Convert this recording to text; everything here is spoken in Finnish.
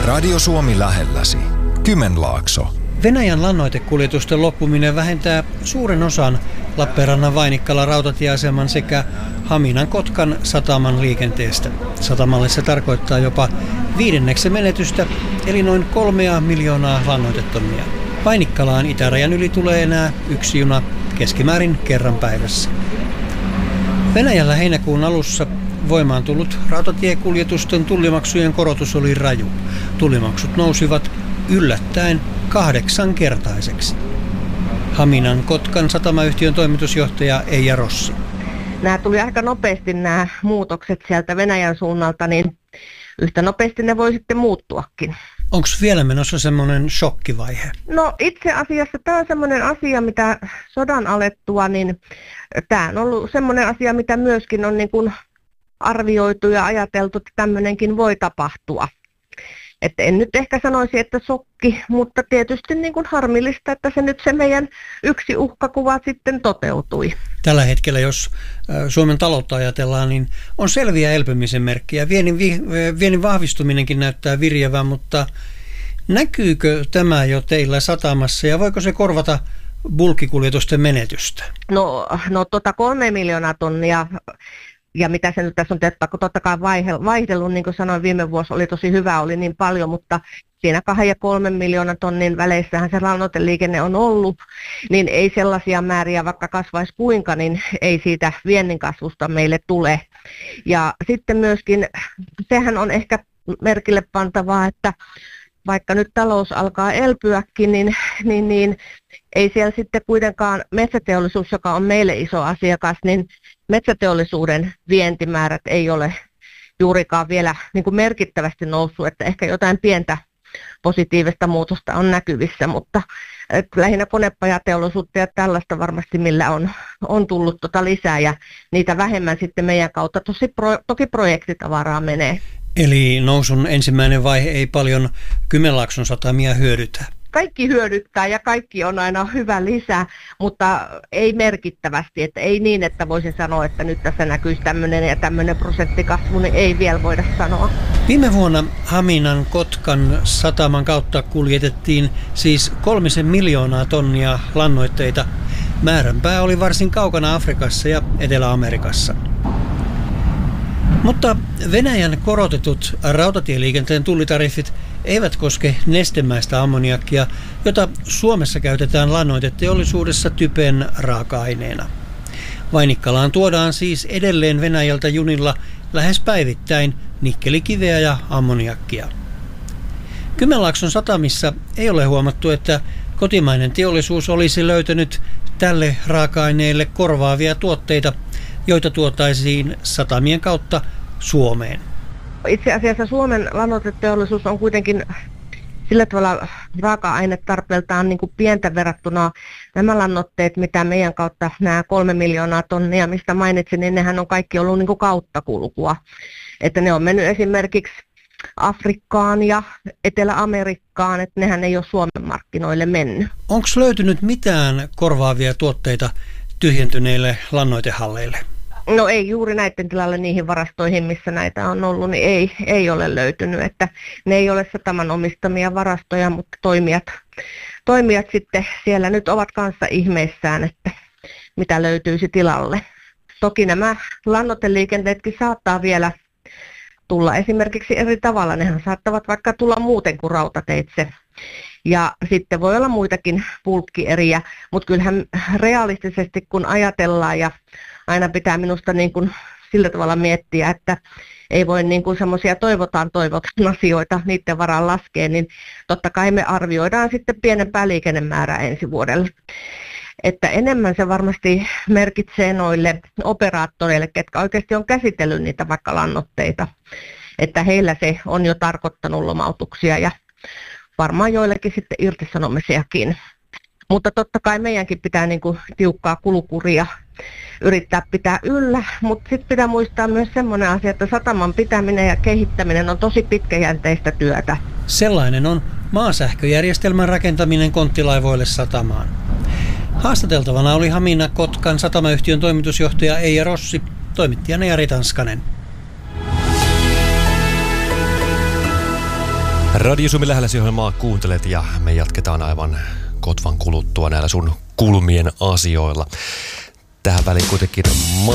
Radio Suomi lähelläsi. Kymenlaakso. Venäjän lannoitekuljetusten loppuminen vähentää suuren osan Lappeenrannan Vainikkala rautatieaseman sekä Haminan Kotkan sataman liikenteestä. Satamalle se tarkoittaa jopa 5 menetystä, eli noin 3 miljoonaa lannoitetonnia. Vainikkalaan itärajan yli tulee enää 1 juna keskimäärin kerran päivässä. Venäjällä heinäkuun alussa voimaan tullut rautatiekuljetusten tullimaksujen korotus oli raju. Tullimaksut nousivat yllättäen 8-kertaiseksi. Haminan Kotkan satamayhtiön toimitusjohtaja Eija Rossi. Nämä tuli aika nopeasti nämä muutokset sieltä Venäjän suunnalta, niin yhtä nopeasti ne voi sitten muuttuakin. Onko vielä menossa semmoinen shokkivaihe? No itse asiassa tämä on semmoinen asia, mitä sodan alettua, niin tämä on ollut semmoinen asia, mitä myöskin on niin kuin arvioitu ja ajateltu, että tämmöinenkin voi tapahtua. Että en nyt ehkä sanoisi, että shokki, mutta tietysti niin kuin harmillista, että se meidän yksi uhkakuva sitten toteutui. Tällä hetkellä, jos Suomen taloutta ajatellaan, niin on selviä elpymisen merkkejä. Viennin vahvistuminenkin näyttää virjevää, mutta näkyykö tämä jo teillä satamassa ja voiko se korvata bulkkikuljetusten menetystä? No 3 miljoonaa tonnia. Ja mitä se nyt tässä on, totta kai vaihdellut, niin kuin sanoin, viime vuosi oli tosi hyvä, oli niin paljon, mutta siinä 2 ja 3 miljoonan tonnin väleissähän se lannoiteliikenne on ollut, niin ei sellaisia määriä, vaikka kasvaisi kuinka, niin ei siitä viennin kasvusta meille tule. Ja sitten myöskin, sehän on ehkä merkille pantavaa, että vaikka nyt talous alkaa elpyäkin, niin ei siellä sitten kuitenkaan metsäteollisuus, joka on meille iso asiakas, niin metsäteollisuuden vientimäärät ei ole juurikaan vielä niin kuin merkittävästi noussut, että ehkä jotain pientä positiivista muutosta on näkyvissä, mutta lähinnä konepajateollisuutta ja tällaista varmasti, millä on tullut lisää ja niitä vähemmän sitten meidän kautta toki projektitavaraa menee. Eli nousun ensimmäinen vaihe ei paljon Kymenlaakson satamia hyödytä? Kaikki hyödyttää ja kaikki on aina hyvä lisä, mutta ei merkittävästi. Että ei niin, että voisin sanoa, että nyt tässä näkyisi tämmöinen ja tämmöinen prosenttikasvu, niin ei vielä voida sanoa. Viime vuonna Haminan Kotkan sataman kautta kuljetettiin siis 3 miljoonaa tonnia lannoitteita. Määränpää oli varsin kaukana Afrikassa ja Etelä-Amerikassa. Mutta Venäjän korotetut rautatieliikenteen tullitariffit eivät koske nestemäistä ammoniakkia, jota Suomessa käytetään lannoiteteollisuudessa typen raaka-aineena. Vainikkalaan tuodaan siis edelleen Venäjältä junilla lähes päivittäin nikkelikiveä ja ammoniakkia. Kymenlaakson satamissa ei ole huomattu, että kotimainen teollisuus olisi löytänyt tälle raaka-aineelle korvaavia tuotteita, joita tuotaisiin satamien kautta Suomeen. Itse asiassa Suomen lannoiteteollisuus on kuitenkin sillä tavalla raaka-ainetarpeeltaan niin kuin pientä verrattuna nämä lannoitteet, mitä meidän kautta nämä 3 miljoonaa tonnia, mistä mainitsin, niin nehän on kaikki ollut niin kuin kauttakulkua. Että ne on mennyt esimerkiksi Afrikkaan ja Etelä-Amerikkaan, että nehän ei ole Suomen markkinoille mennyt. Onko löytynyt mitään korvaavia tuotteita tyhjentyneille lannoitehalleille? No ei juuri näiden tilalle niihin varastoihin, missä näitä on ollut, niin ei ole löytynyt. Että ne ei ole sataman omistamia varastoja, mutta toimijat sitten siellä nyt ovat kanssa ihmeissään, että mitä löytyisi tilalle. Toki nämä lannoiteliikenteetkin saattaa vielä tulla esimerkiksi eri tavalla. Nehän saattavat vaikka tulla muuten kuin rautateitse. Ja sitten voi olla muitakin bulkkieriä, mutta kyllähän realistisesti kun ajatellaan ja aina pitää minusta niin kuin sillä tavalla miettiä, että ei voi niin kuin semmoisia toivotaan asioita niiden varaan laskea, niin totta kai me arvioidaan sitten pienempää liikennemäärää ensi vuodelle. Että enemmän se varmasti merkitsee noille operaattoreille, ketkä oikeasti on käsitellyt niitä vaikka lannoitteita, että heillä se on jo tarkoittanut lomautuksia ja varmaan joillekin sitten irtisanomisiakin. Mutta totta kai meidänkin pitää niin kuin tiukkaa kulukuria yrittää pitää yllä, mutta sitten pitää muistaa myös semmoinen asia, että sataman pitäminen ja kehittäminen on tosi pitkäjänteistä työtä. Sellainen on maasähköjärjestelmän rakentaminen konttilaivoille satamaan. Haastateltavana oli Hamina Kotkan satamayhtiön toimitusjohtaja Eija Rossi, toimittajana Jari Tanskanen. Radio Suomi lähelläsi -ohjelmaa kuuntelet ja me jatketaan aivan kotvan kuluttua näillä sun kulmien asioilla. Tähän väliin kuitenkin